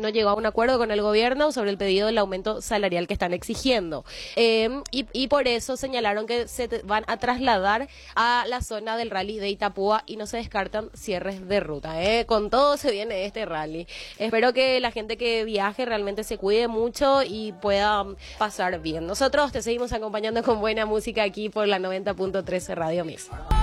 no llegó a un acuerdo con el gobierno sobre el pedido del aumento salarial que están exigiendo. Y por eso señalaron que van a trasladar a la zona del rally de Itapúa y no se descartan cierres de ruta. Con todo se viene este rally. Espero que la gente que viaje realmente se cuide mucho y pueda pasar bien. Nosotros te seguimos acompañando con buena música aquí por la 90.13 Radio Mix.